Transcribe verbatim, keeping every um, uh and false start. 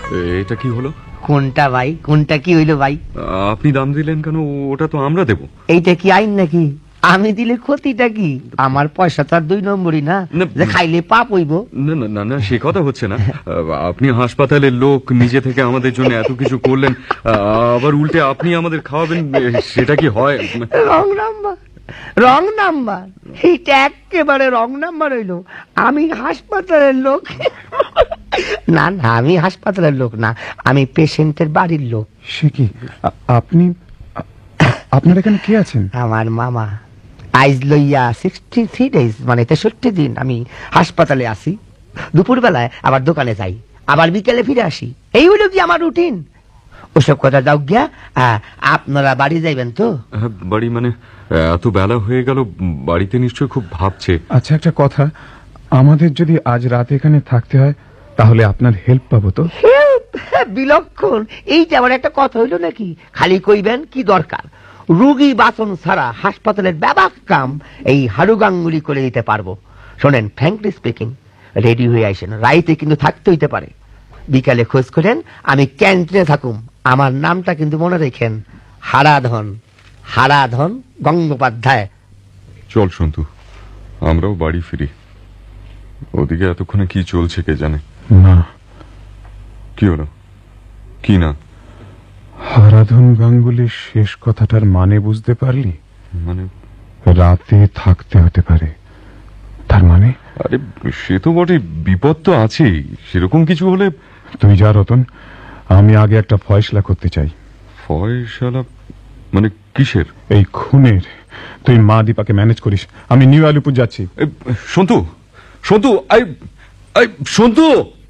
এটা কি হলো? কোনটা ভাই, কোনটা কি হইলো ভাই? আপনি দাম দিলেন কেন? ওটা তো আমরা দেব। এইটা কি আইন নাকি? আমি দিলে ক্ষতিটা কি? আমার পয়সা তো আর দুই নম্বরই না যে খাইলে পাপ হইব। না না না না, সে কথা হচ্ছে না। আপনি হাসপাতালের লোক, নিজে থেকে আমাদের জন্য এত কিছু করলেন, আবার উল্টে আপনি আমাদের খাওয়াবেন, সেটা কি হয়? রং নাম্বার, রং নাম্বার, এইটা একেবারে রং নাম্বার হইলো। আমি হাসপাতালের লোক না, না আমি হাসপাতালের লোক না, আমি পেশেন্টের বাড়ির লোক। সে কি? আপনি আপনার এখানে কে আছেন? আমার মামা। আইজ লইয়া সিক্সটি থ্রি ডেজ মানে তেষট্টি দিন আমি হাসপাতালে আসি। দুপুর বেলায় আবার দোকানে যাই, আবার বিকেলে ফিরে আসি। এই হইল কি আমার রুটিন। ওসব কথা যাও গিয়া, আপনারা বাড়ি যাইবেন তো? বাড়ি মানে এত বেলা হয়ে গেল, বাড়িতে নিশ্চয়ই খুব ভাবছে। আচ্ছা একটা কথা, আমাদের যদি আজ রাত এখানে থাকতে হয় তাহলে আপনার হেল্প পাবো তো? হেল্প? বিলক্ষণ। এইটা আবার একটা কথা হইল নাকি? খালি কইবেন কি দরকার। রুগী বাঁচন ছাড়া হাসপাতালের ব্যাপক কাম এই হাড়ু গাঙ্গুলি করে দিতে পারবো। শোনেন, ফ্র্যাঙ্কলি স্পিকিং, রেডি হয়ে আইসেন, রাইতে কিন্তু থাকতে হইতে পারে। বিকালে খোঁজ করেন, আমি ক্যান্টিনে থাকুম। আমার নামটা কিন্তু মনে রেখেন, হারাধন, হারাধন গঙ্গোপাধ্যায়। চল সন্তু, আমরাও বাড়ি ফিরি। ওদিকে এতক্ষণে কি চলছে কে জানে। না। কি হলো? কি না? হারাধন গাঙ্গুলির শেষ কথাটার মানে বুঝতে পারলি? মানে রাতে থাকতে হতে পারে, তার মানে? আরে সে তো বটে, বিপদ তো আছেই। সেরকম কিছু হলে তুই যা রতন, আমি আগে একটা ফয়সলা করতে চাই। ফয়সালা মানে কিসের? এই খুনের। তুই মা দীপাকে ম্যানেজ করিস, আমি নিউ আলিপুর যাচ্ছি। Santu, Santu, I I Santu.